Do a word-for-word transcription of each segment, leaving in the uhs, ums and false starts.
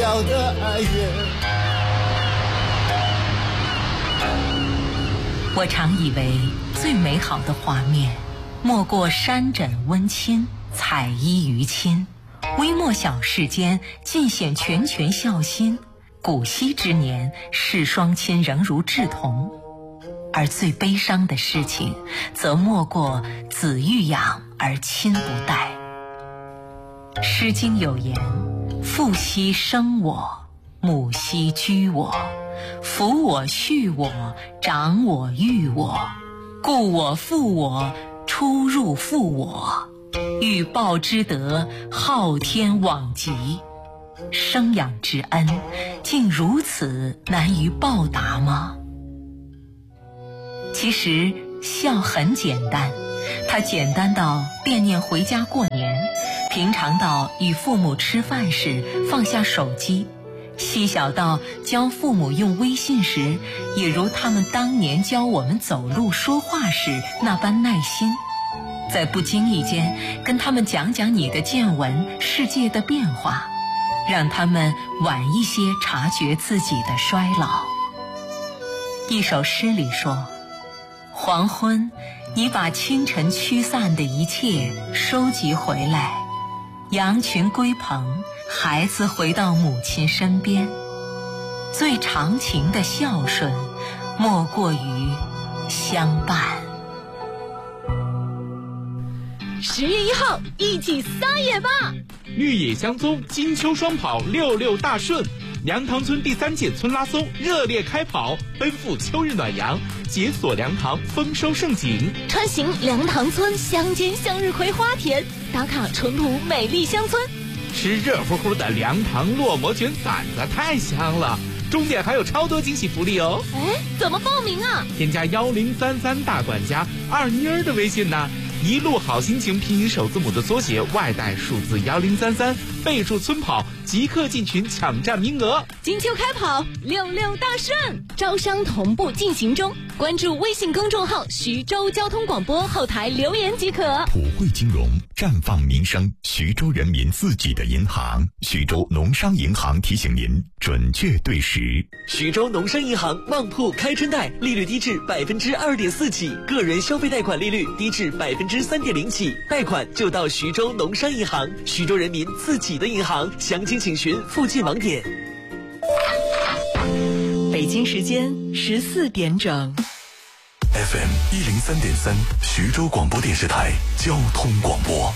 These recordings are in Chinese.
了的哀怨。 我常以为最美好的画面，莫过山枕温馨，彩衣娱亲，微末小世间，尽显拳拳孝心。古稀之年，世双亲仍如稚童。而最悲伤的事情，则莫过子欲养而亲不待。诗经有言：父兮生我，母兮居我，抚我畜我，长我育我，故我负我，出入负我，欲报之德，昊天罔极。生养之恩，竟如此难于报答吗？其实孝很简单，它简单到惦念回家过年，平常到与父母吃饭时放下手机，细小到教父母用微信时，也如他们当年教我们走路说话时那般耐心。在不经意间跟他们讲讲你的见闻，世界的变化，让他们晚一些察觉自己的衰老。一首诗里说，黄昏，你把清晨驱散的一切收集回来，羊群归棚，孩子回到母亲身边。最长情的孝顺，莫过于相伴。 十月一号，一起撒野吧！ 绿野相踪，金秋双跑，六六大顺。梁塘村第三届村拉松热烈开跑，奔赴秋日暖阳，解锁梁塘丰收盛景。 穿行梁塘村乡间向日葵花田，打卡淳朴美丽乡村。 吃热乎乎的梁塘烙馍卷馓子太香了，终点还有超多惊喜福利哦！ 哎，怎么报名啊？ 添加幺零三三大管家二妮儿的微信呢，一路好心情拼音首字母的缩写，外带数字幺零三三，备注村跑，即刻进群抢占名额。 金秋开跑，六六大顺，招商同步进行中。关注微信公众号徐州交通广播，后台留言即可。 普惠金融，绽放民生，徐州人民自己的银行。徐州农商银行提醒您准确对时。 徐州农商银行旺铺开春贷，利率低至百分之二点四起，个人消费贷款利率低至百分之三点零起，贷款就到徐州农商银行，徐州人民自己的银行。详情请询附近网点。 北京时间十四点整。 F M 一零三点三，徐州广播电视台交通广播。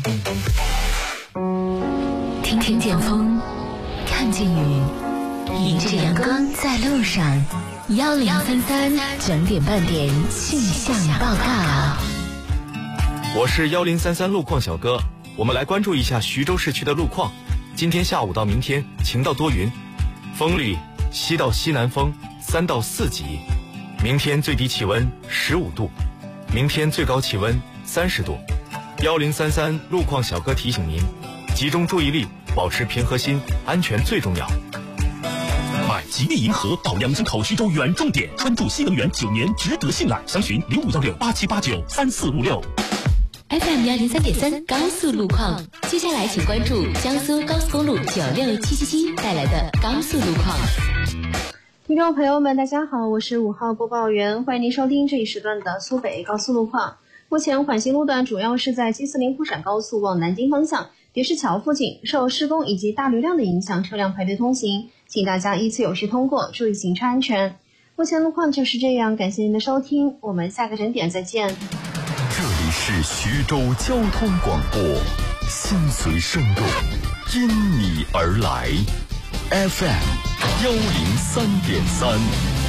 听听见风，看见雨，迎着阳光在路上。幺零三三整点半点气象报告。 我是幺零三三路况小哥，我们来关注一下徐州市区的路况。今天下午到明天晴到多云，风力西到西南风三到四级。明天最低气温十五度，明天最高气温三十度。幺零三三路况小哥提醒您，集中注意力，保持平和心，安全最重要。 买吉利银河到两京口徐州远重点，专注新能源九年，值得信赖。详询零五幺六八七八九三四五六。 F M 幺零三点三高速路况，接下来请关注江苏高速公路九六七七七带来的高速路况。 听众朋友们，大家好，我是五号播报员，欢迎您收听这一时段的苏北高速路况。目前缓行路段主要是在 G 四零沪陕高速往南京方向别市桥附近，受施工以及大流量的影响，车辆排队通行，请大家依次有序通过，注意行车安全。目前路况就是这样，感谢您的收听，我们下个整点再见。 这里是徐州交通广播，心随生动，因你而来。F M 幺零三点三。